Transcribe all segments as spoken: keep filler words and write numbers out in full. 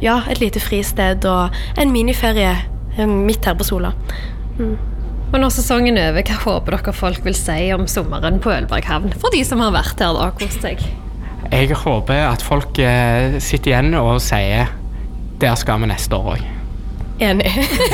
ja, et lite fristed og en miniferie midt her på Sola. Mm. Og når sesongen er over, hva håper dere folk vil si om sommeren på Ølberg havn? For de som har vært her da, hos deg. Jeg håper at folk eh, sitter igjen og sier der skal vi neste år også. Enig.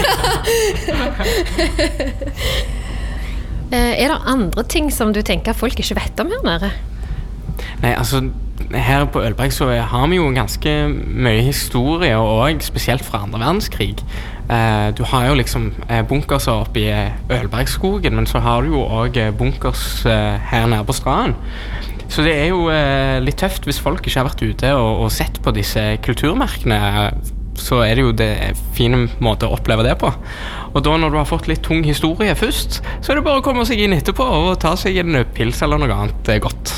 Er det andre ting som du tenker folk ikke vet om her nede? Nei, altså her på Ølberg så har vi jo ganske mye historie, og spesielt fra andre verdenskrig. Eh, du har jo liksom eh, bunkerser oppe i Ølbergskogen, men så har du jo også bunkers eh, her nede på stranden. Så det er jo eh, litt tøft hvis folk ikke har vært ute og, og sett på disse kulturmerkene. Så er det jo det fine måte å oppleve det på. Og da når du har fått litt tung historie først, så er det bare å komme seg inn etterpå og ta seg en pils eller noe annet godt.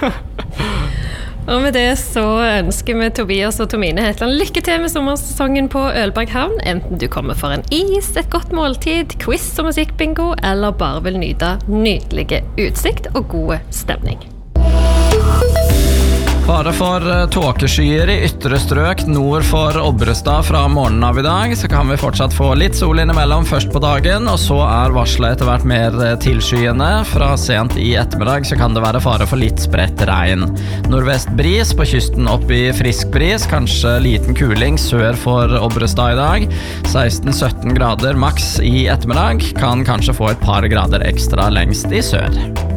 Og med det så ønsker vi Tobias og Tomine Hetland lykke til med sommersesongen på Ølberg havn, enten du kommer for en is, et godt måltid, quiz og musikkbingo, eller bare vil nyte nydelige utsikt og god stemning. Fare for tåkeskyer i ytre strøk nord for Obrestad fra morgenen av i dag, så kan vi fortsatt få litt sol innimellom først på dagen, og så er varslet etter hvert mer tilskyende. Fra sent i ettermiddag så kan det være fare for litt spredt regn. Nordvest bris, på kysten opp i frisk bris, kanskje liten kuling sør for Obrestad i dag. seksten sytten grader maks i ettermiddag, kan kanskje få et par grader ekstra lengst i sør.